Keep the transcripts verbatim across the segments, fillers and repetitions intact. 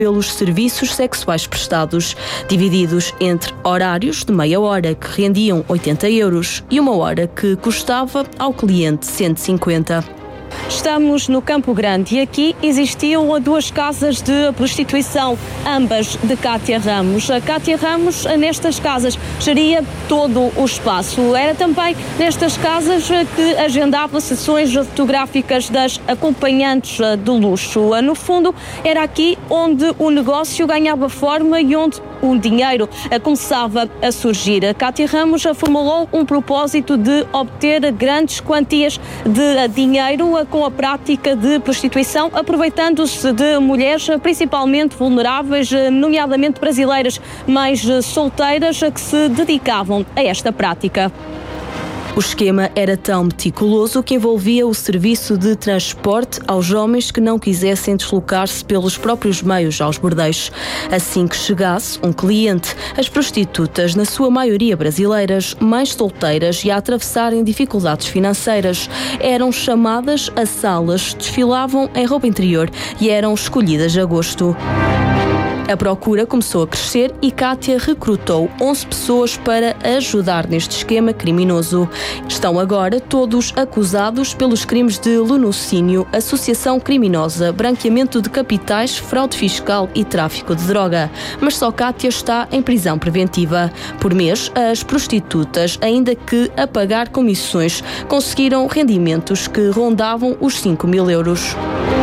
pelos serviços sexuais prestados, divididos entre horários de meia hora, que rendiam oitenta euros, e uma hora que custava ao cliente cento e cinquenta. Estamos no Campo Grande e aqui existiam duas casas de prostituição, ambas de Cátia Ramos. A Cátia Ramos, nestas casas, geria todo o espaço. Era também nestas casas que agendava sessões fotográficas das acompanhantes do luxo. No fundo, era aqui onde o negócio ganhava forma e onde o dinheiro começava a surgir. A Cátia Ramos formulou um propósito de obter grandes quantias de dinheiro com a prática de prostituição, aproveitando-se de mulheres principalmente vulneráveis, nomeadamente brasileiras, mais solteiras, que se dedicavam a esta prática. O esquema era tão meticuloso que envolvia o serviço de transporte aos homens que não quisessem deslocar-se pelos próprios meios aos bordéis. Assim que chegasse um cliente, as prostitutas, na sua maioria brasileiras, mais solteiras e a atravessarem dificuldades financeiras, eram chamadas a salas, desfilavam em roupa interior e eram escolhidas a gosto. A procura começou a crescer e Cátia recrutou onze pessoas para ajudar neste esquema criminoso. Estão agora todos acusados pelos crimes de latrocínio, associação criminosa, branqueamento de capitais, fraude fiscal e tráfico de droga. Mas só Cátia está em prisão preventiva. Por mês, as prostitutas, ainda que a pagar comissões, conseguiram rendimentos que rondavam os cinco mil euros.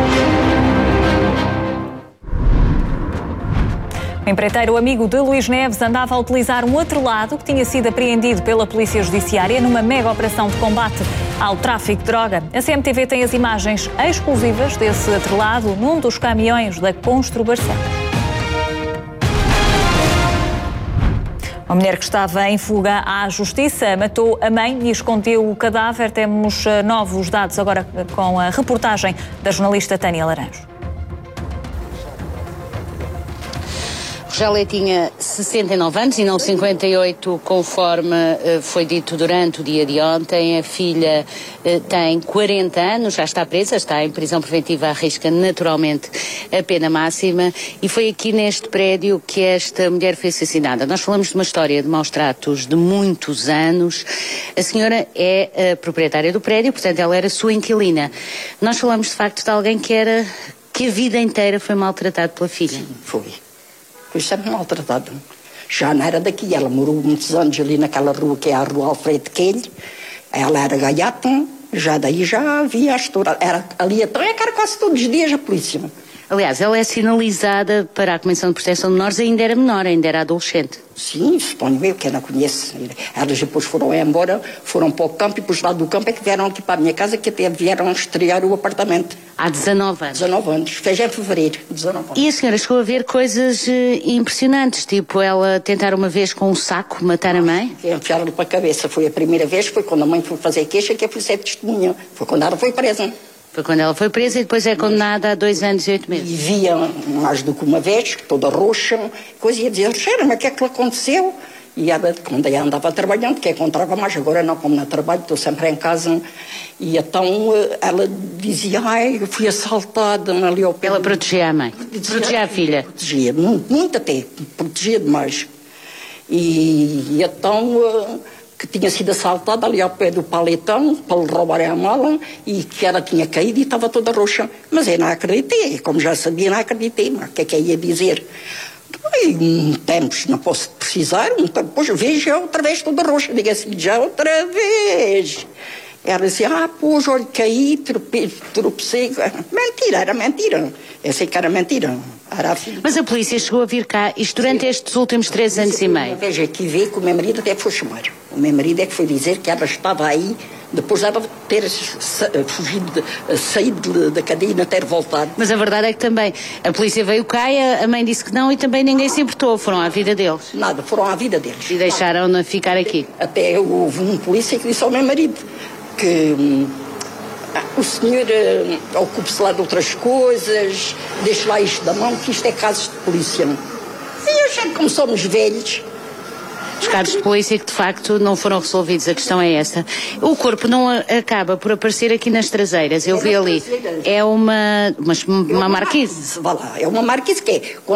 O empreiteiro amigo de Luís Neves andava a utilizar um atrelado que tinha sido apreendido pela Polícia Judiciária numa mega operação de combate ao tráfico de droga. A C M T V tem as imagens exclusivas desse atrelado num dos caminhões da Constru Barcelos. Uma mulher que estava em fuga à justiça matou a mãe e escondeu o cadáver. Temos novos dados agora com a reportagem da jornalista Tânia Laranjo. Rogélia tinha sessenta e nove anos e não cinquenta e oito, conforme uh, foi dito durante o dia de ontem. A filha uh, tem quarenta anos, já está presa, está em prisão preventiva, arrisca naturalmente a pena máxima. E foi aqui neste prédio que esta mulher foi assassinada. Nós falamos de uma história de maus tratos de muitos anos. A senhora é a proprietária do prédio, portanto ela era sua inquilina. Nós falamos de facto de alguém que era, que a vida inteira foi maltratado pela filha. Sim, foi. Foi sempre maltratada. Já não era daqui, ela morou muitos anos ali naquela rua que é a Rua Alfredo Coelho. Ela era gaiata, já daí já havia a história. Era ali atrás, era quase todos os dias a polícia. Aliás, ela é sinalizada para a Comissão de Proteção de Menores, ainda era menor, ainda era adolescente. Sim, suponho eu, que ela conhece. Elas depois foram embora, foram para o campo e depois lá do campo é que vieram aqui para a minha casa, que até vieram estrear o apartamento. Há dezanove anos. dezanove anos, fez em fevereiro, dezanove anos. E a senhora chegou a ver coisas eh, impressionantes, tipo ela tentar uma vez com um saco matar a mãe? Enfiaram-lhe para a cabeça, foi a primeira vez, foi quando a mãe foi fazer queixa, que eu fui ser testemunha. Foi quando ela foi presa. Foi quando ela foi presa e depois é condenada a dois anos e oito meses. E via mais do que uma vez, toda roxa, coisa, ia dizer, Roxana, mas o que é que lhe aconteceu? E ela, quando ela andava trabalhando, que encontrava mais, agora não, como não trabalho, estou sempre em casa. E então ela dizia, ai, eu fui assaltada ali ao pé. Ela protegia a mãe, protegia a filha. Protegia, muito, muito até, protegia demais. E, e então... que tinha sido assaltada ali ao pé do paletão para lhe roubarem a mala e que ela tinha caído e estava toda roxa. Mas eu não acreditei, como já sabia, não acreditei. Mas o que é que eu ia dizer? Um tempos, não posso precisar, um tempo, depois vejo outra vez toda roxa. Digo assim, já outra vez. Ela dizia, ah, pois, olha, caí, tropecei, tropecei. Mentira, era mentira. Eu sei que era mentira. Era assim. Mas a polícia chegou a vir cá, isto durante Sim. estes últimos três anos e meio. Veja, aqui vê que o meu marido até foi chamar. O meu marido é que foi dizer que ela estava aí, depois dela ter fugido, saído da cadeia e não ter voltado. Mas a verdade é que também a polícia veio cá e a mãe disse que não e também ninguém se importou, foram à vida deles. Nada, foram à vida deles. E deixaram-na ficar aqui. Até houve um polícia que disse ao meu marido que hum, o senhor uh, ocupe-se lá de outras coisas, deixe lá isto da mão, que isto é casos de polícia. E eu já, como somos velhos... Os casos de polícia que de facto não foram resolvidos, a questão é esta. O corpo não acaba por aparecer aqui nas traseiras, eu vi ali. É uma, uma, uma marquise. Vá lá, é uma marquise que é...